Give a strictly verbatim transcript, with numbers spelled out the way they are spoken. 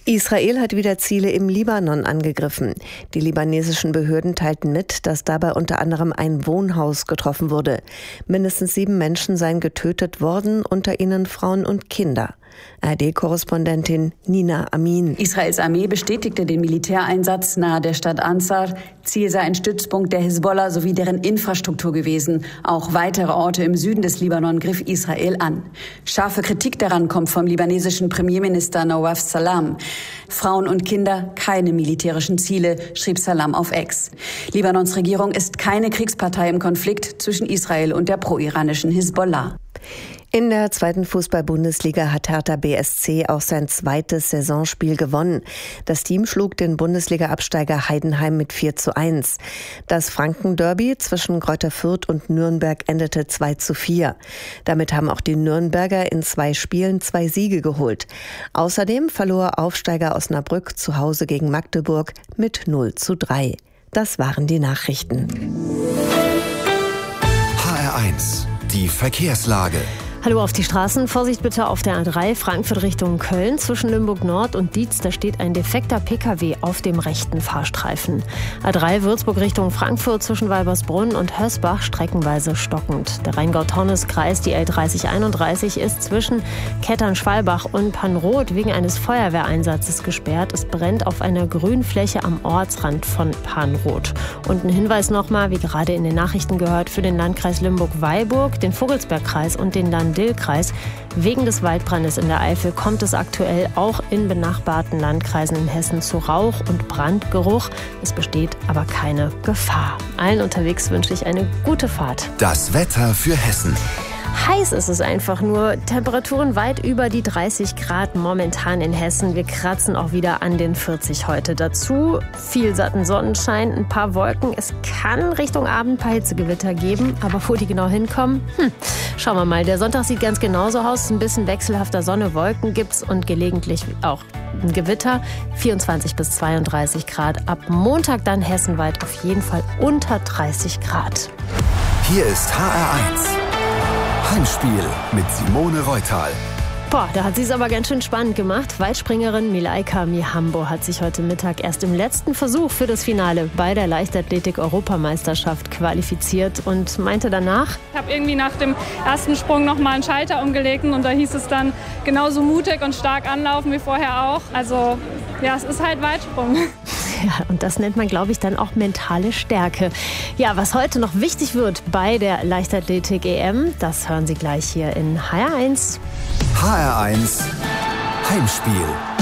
Israel hat wieder Ziele im Libanon angegriffen. Die libanesischen Behörden teilten mit, dass dabei unter anderem ein Wohnhaus getroffen wurde. Mindestens sieben Menschen seien getötet worden, unter ihnen Frauen und Kinder. A R D-Korrespondentin Nina Amin. Israels Armee bestätigte den Militäreinsatz nahe der Stadt Ansar. Ziel sei ein Stützpunkt der Hisbollah sowie deren Infrastruktur gewesen. Auch weitere Orte im Süden des Libanon griff Israel an. Scharfe Kritik daran kommt vom libanesischen Premierminister Nawaf Salam. Frauen und Kinder keine militärischen Ziele, schrieb Salam auf X. Libanons Regierung ist keine Kriegspartei im Konflikt zwischen Israel und der pro-iranischen Hisbollah. In der zweiten Fußball-Bundesliga hat Hertha B S C auch sein zweites Saisonspiel gewonnen. Das Team schlug den Bundesliga-Absteiger Heidenheim mit vier zu eins. Das Franken-Derby zwischen Greuther Fürth und Nürnberg endete zwei zu vier. Damit haben auch die Nürnberger in zwei Spielen zwei Siege geholt. Außerdem verlor Aufsteiger Osnabrück zu Hause gegen Magdeburg mit null zu drei. Das waren die Nachrichten. H R eins, die Verkehrslage. Hallo auf die Straßen. Vorsicht bitte auf der A drei Frankfurt Richtung Köln. Zwischen Limburg Nord und Dietz, da steht ein defekter Pkw auf dem rechten Fahrstreifen. A drei Würzburg Richtung Frankfurt zwischen Walbersbrunn und Hösbach streckenweise stockend. Der Rheingau-Taunus-Kreis, die L dreißig einunddreißig, ist zwischen Kettern-Schwalbach und Panroth wegen eines Feuerwehreinsatzes gesperrt. Es brennt auf einer Grünfläche am Ortsrand von Panroth. Und ein Hinweis nochmal, wie gerade in den Nachrichten gehört, für den Landkreis Limburg-Weilburg, den Vogelsbergkreis und den Land Dill-Kreis. Wegen des Waldbrandes in der Eifel kommt es aktuell auch in benachbarten Landkreisen in Hessen zu Rauch- und Brandgeruch. Es besteht aber keine Gefahr. Allen unterwegs wünsche ich eine gute Fahrt. Das Wetter für Hessen. Heiß ist es einfach nur. Temperaturen weit über die dreißig Grad momentan in Hessen. Wir kratzen auch wieder an den vierzig heute. Dazu viel satten Sonnenschein, ein paar Wolken. Es kann Richtung Abend ein paar Hitzegewitter geben. Aber wo die genau hinkommen, hm, schauen wir mal. Der Sonntag sieht ganz genauso aus. Ein bisschen wechselhafter Sonne, Wolken gibt's und gelegentlich auch ein Gewitter. vierundzwanzig bis zweiunddreißig Grad. Ab Montag dann hessenweit auf jeden Fall unter dreißig Grad. Hier ist H R eins. Heimspiel mit Simone Reutal. Boah, da hat sie es aber ganz schön spannend gemacht. Weitspringerin Milaika Mihambo hat sich heute Mittag erst im letzten Versuch für das Finale bei der Leichtathletik-Europameisterschaft qualifiziert und meinte danach: Ich habe irgendwie nach dem ersten Sprung noch mal einen Schalter umgelegt und da hieß es dann genauso mutig und stark anlaufen wie vorher auch. Also ja, es ist halt Weitsprung. Ja, und das nennt man, glaube ich, dann auch mentale Stärke. Ja, was heute noch wichtig wird bei der Leichtathletik-E M, das hören Sie gleich hier in H R eins. H R eins Heimspiel.